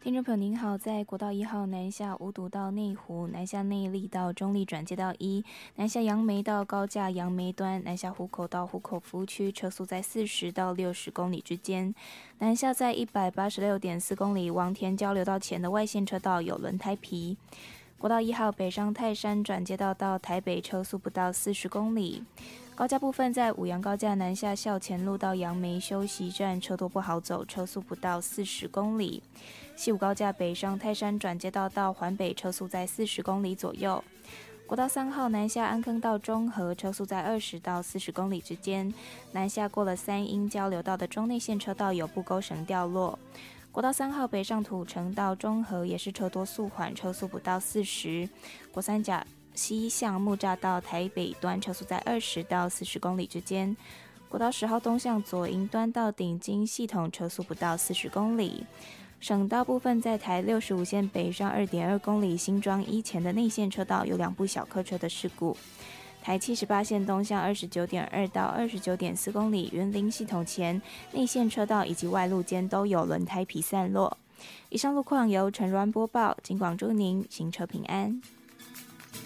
听众朋友您好，在国道1号南下五堵到内湖，南下内坜到中坜转接道1，南下杨梅到高架杨梅端，南下湖口到湖口服务区，车速在40到60公里之间。南下在186.4公里王田交流道前的外线车道有轮胎皮。国道1号北上泰山转接道到台北，车速不到40公里。高架部分在五杨高架南下校前路到杨梅休息站，车多不好走，车速不到40公里。西武高架北上泰山转接道到环北，车速在40公里左右。国道3号南下安坑到中和，车速在20到40公里之间。南下过了三鹰交流道的中内线车道有布钩绳掉落。国道3号北上土城到中和也是车多速缓，车速不到40。国三甲西向木栅到台北端，车速在20到40公里之间。国道10号东向左营端到顶金系统，车速不到40公里。省道部分在台65线北上 2.2 公里新庄一前的内线车道有2部小客车的事故。台78线东向 29.2 到 29.4 公里云林系统前内线车道以及外路间都有轮胎皮散落。以上路况由陈如安播报，警广祝您行车平安。